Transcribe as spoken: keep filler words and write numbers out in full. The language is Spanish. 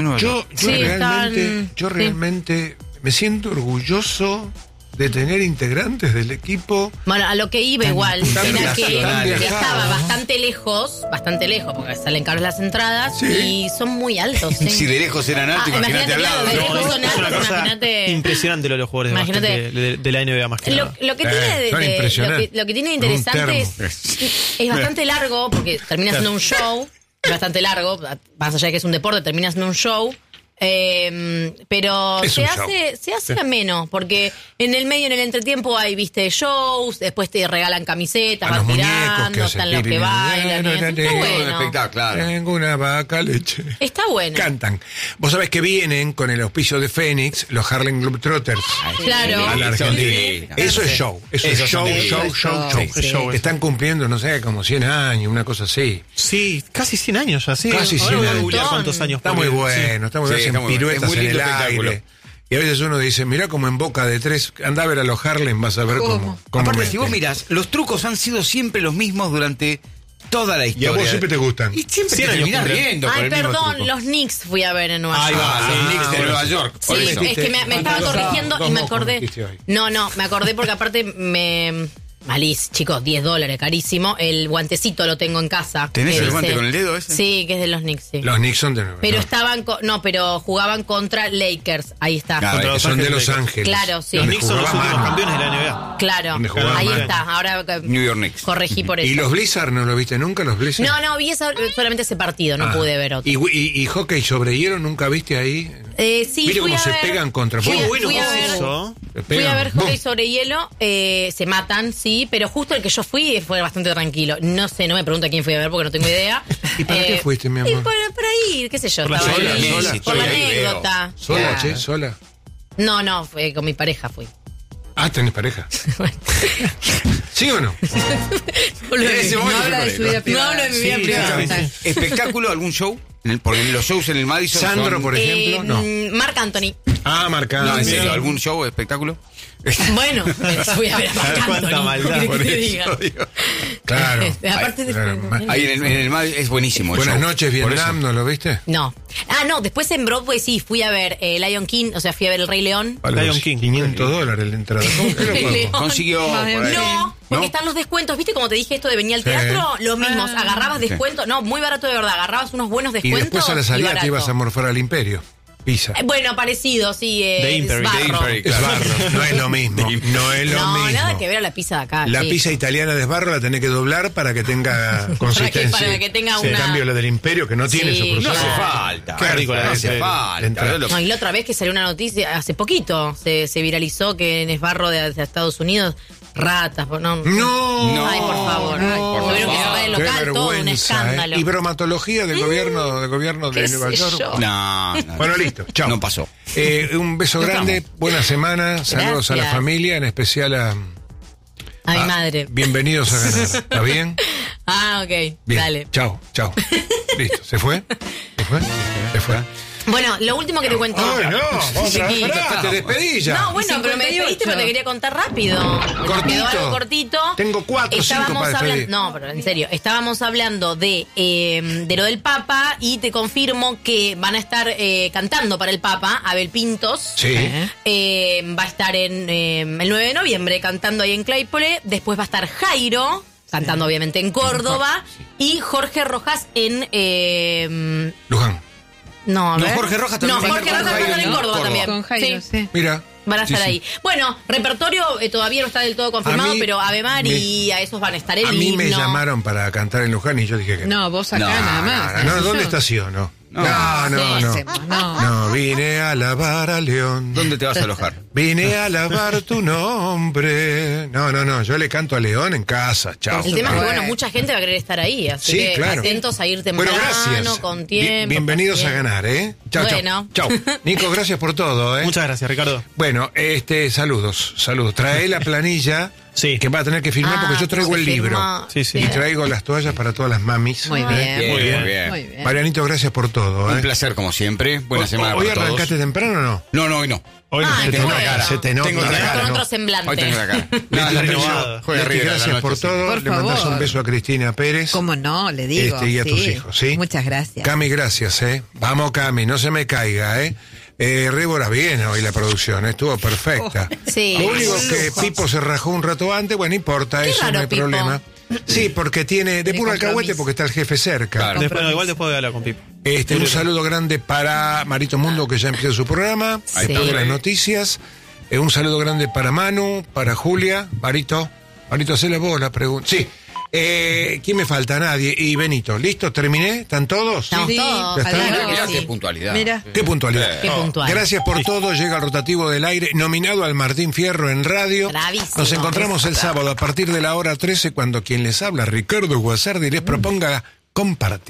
Yo, yo Sí, realmente, están- yo sí. realmente me siento orgulloso de tener integrantes del equipo. Bueno, a lo que iba igual, tan era que viajados. estaba bastante lejos, bastante lejos, porque salen caros las entradas, Sí. y son muy altos. ¿sí? Si de lejos eran Ah, altos, imagínate al claro, lado. de ¿no? lejos son Es una altos, cosa imagínate. impresionante lo de los jugadores de, Imagínate. básquet de, de- de la N B A más que Lo, nada. lo que Eh, tiene de, son de- lo, impresionantes. que, lo que tiene de Un interesante es, termo. es bastante largo, porque termina siendo un show, es bastante largo, más allá de que es un deporte, termina siendo un show. Eh, pero Es se un hace, se hace ameno, porque en el medio, en el entretiempo, hay, viste, shows, después te regalan camisetas, A los van muñecos que tirando, hacen están los pipi, que bailan, y eso. Está Un bueno. espectáculo, claro. Tengo una vaca leche. Está bueno. Cantan. Vos sabés que vienen con el auspicio de Fénix, los Harlem Globetrotters. Claro. A la Son Argentina. divinos. Eso es show. Eso es Esos son show, divinos. show, show, show. Sí, es show, Están cumpliendo, no sé, como cien años, una cosa así. Sí, casi cien años ya, sí. Casi Ahora cien voy a años. googlear cuántos años. Está muy porque- bueno, está muy Sí, bueno. está Hacen muy bueno. piruetas Es muy en lindo el espectáculo. aire. Y a veces uno dice, mirá como en boca de tres, anda a ver a los Harlem, vas a ver cómo. cómo Aparte, meten. si vos mirás, los trucos han sido siempre los mismos durante toda la Y a historia. vos siempre te gustan. Y siempre cien te años terminás cumplen. riendo con Ay, el mismo perdón, truco. los Knicks fui a ver en Nueva Ahí York. va, Ah, los sí. Knicks de Ah, Nueva York. Sí, Por eso. es que me, me estaba Dos- corrigiendo dos y me mocos acordé. metiste hoy. No, no, me acordé porque aparte me. Malís, chicos, diez dólares, carísimo. El guantecito lo tengo en casa. ¿Tenés que el dice- guante con el dedo ese? Sí, que es de los Knicks, sí. Los Knicks son de Nueva Pero York. estaban. co- No, pero jugaban contra Lakers. Ahí está. Claro, Contra Que Los son de Ángeles Los Lakers. Ángeles. Claro, sí. Los Donde Knicks son los jugaba últimos Manu. campeones de la N B A. Claro. Donde jugaba Ahí Manu. está. Ahora eh, New York Knicks. corregí por ¿Y eso. los Blizzard no lo viste nunca, los Blizzard? No, no, vi esa- solamente ese partido, no Ah. pude ver otro. ¿Y, y, y hockey sobre hielo nunca viste ahí? Eh, sí, Mire fui cómo a se ver- pegan contra. fui a- Muy bueno fui a que ver- es eso. Se Fui pegan. a ver hockey ¡Bum! sobre hielo, eh, se matan, sí, pero justo el que yo fui fue bastante tranquilo. No sé, no me pregunta quién fui a ver porque no tengo idea. ¿Y para qué fuiste, mi amor? Y por, por ahí, qué sé yo, Por la estaba sola, ahí, sola, por la sola. anécdota. ¿Sola, Claro. che? ¿Sola? No, no, fue con mi pareja fui. Ah, tenés pareja. ¿Sí o no? No En ese momento habla fue de su por ahí, vida ¿no? privada. hablo de mi Sí, vida privada. sí, sí. ¿Espectáculo, algún show? En el- Porque los shows en el Madison Sandro, son- por ejemplo, Eh, no. mm, Marc Anthony. Ah, marcado. No, en serio, ¿algún show, espectáculo? Bueno, fui a ver a Marc Cuánta Anthony. maldad, ¿qué por qué te Eso, diga? digo. Claro. Aparte de- Claro, ma- Ahí en el, en el Madison es buenísimo. el Buenas show. noches, Por Vietnam, eso. ¿no lo viste? No. Ah, no, después en Broadway sí, fui a ver eh, Lion King, o sea, fui a ver El Rey León. Vale, Lion dos- King. quinientos dólares la entrada. ¿Cómo que lo Rey pago? León. Consiguió por ahí. No, porque ¿No? están los descuentos. ¿Viste como te dije esto de venir al Sí. teatro? Los mismos. Ah. Agarrabas descuentos. No, muy barato de verdad. Agarrabas unos buenos Y descuentos. después a la y salida barato. te ibas a morfar al Imperio. Pisa. Eh, Bueno, parecido, sí. Eh, The Imperi. es The barro. Imperi. Es barro. No es lo mismo. No es lo No, mismo. nada que ver a la pizza de acá. La sí. pizza italiana de esbarro la tenés que doblar para que tenga consistencia. para que tenga Sí, una- En cambio, la del Imperio, que no tiene Sí. su No hace proceso. falta. Qué rico la no de hace ese- falta. entra. Lo- No, y la otra vez que salió una noticia, hace poquito, se, se viralizó que en Esbarro de, de Estados Unidos, ratas, por- no. No. Ay, por favor. Ay, Tuvieron por que favor. cerrar el Qué local, todo un vergüenza, escándalo. ¿eh? Y bromatología del gobierno, del gobierno de qué Nueva sé York. yo. No, no. Bueno, listo. Chao. No pasó. Eh, un beso No grande, estamos. buena semana, saludos a la Gracias. familia, en especial a, A mi a- madre. Bienvenidos a ganar. ¿Está bien? Ah, ok. Bien. Dale. Chao, chao. Listo. ¿Se fue? ¿Se fue? ¿Se fue? Bueno, lo último que te cuento. Ay, no, otra Sí. vez. Pará, te despedí ya. No, bueno, pero me despediste pero te quería contar rápido. Me Cortito. quedó algo cortito. Tengo cuatro o cinco Estábamos para despedir. hablando, no, pero en serio, estábamos hablando de, eh, de lo del Papa y te confirmo que van a estar eh, cantando para el Papa, Abel Pintos. Sí. Eh, va a estar en eh, el nueve de noviembre cantando ahí en Claypole. Después va a estar Jairo, cantando obviamente en Córdoba. Y Jorge Rojas en... eh, Luján. no, a No, ver. Jorge Rojas también No, va a Jorge estar Rojas con va a estar Jairo, en ¿no? Córdoba Córdoba. también. Con Jairo, sí. Mira. Van a Sí, estar sí. ahí. Bueno, repertorio eh, todavía no está del todo confirmado, A mí pero Avemar me- y a esos van a estar el A mí me himno. llamaron para cantar en Luján y yo dije que no. No, vos acá No, nada más. No, no, ¿dónde Yo- estaciono? No, No. no, no. Sí, No, hacemos, no. No, vine a alabar a León. ¿Dónde te vas a alojar? Vine a alabar tu nombre. No, no, no, yo le canto a León en casa, chao. El tema es que, Bueno. bueno, mucha gente va a querer estar ahí, así Sí, que claro. atentos a ir temprano, Bueno, gracias. con Bi- tiempo. bienvenidos a paciencia. ganar, ¿eh? Chao, Bueno. chao. Chao. Nico, gracias por todo, ¿eh? Muchas gracias, Ricardo. Bueno, este, saludos, saludos. Trae la planilla Sí. Que va a tener que firmar Ah, porque yo traigo se el libro. firma. Sí, sí. Y traigo las toallas para todas las mamis. Muy bien. Bien, Muy bien. muy bien. Muy bien. Marianito, gracias por todo. Un ¿eh? placer como siempre. Buena Hoy- semana ¿Hoy para todos. arrancaste temprano o no? No, no, hoy no. Hoy Ah, Se te qué nota, bueno. se te nota. Tengo otra claro, cara, Con ¿no? otro semblante. Hoy tengo la cara. Leti, No, la renovado. juega Leti, River a la gracias noche, por sí. todo. Por Le mandás favor. un beso a Cristina Pérez. ¿Cómo no? Le digo. Este, y a sí. tus hijos, ¿sí? Muchas gracias. Cami, gracias, ¿eh? Vamos, Cami, no se me caiga, ¿eh? Eh, Rébora, bien hoy la producción, estuvo perfecta. Sí. Lo único Un que lujo. Pipo se rajó un rato antes, bueno, no importa, Qué eso raro, no hay Pipo. problema. Sí, porque tiene, de Tiene puro alcahuete compromiso. porque está el jefe cerca. Claro. Después, no, igual después voy a hablar con Pipo. Este, un saludo grande para Marito Mundo, que ya empieza su programa, Sí. después de las noticias. Eh, un saludo grande para Manu, para Julia. Marito, Marito, hacele vos la pregunta. Sí. Eh, ¿Quién me falta? Nadie. Y Benito, ¿listo? ¿Terminé? ¿Están todos? Estamos Sí, todos. ya está. claro Mirá, que mirá sí. qué puntualidad. Mira. Qué puntualidad. Qué puntual. Gracias por todo. Llega el rotativo del aire, nominado al Martín Fierro en radio. Bravísimo. Nos encontramos el sábado a partir de la hora trece, cuando quien les habla, Ricardo Guasardi, les proponga compartir.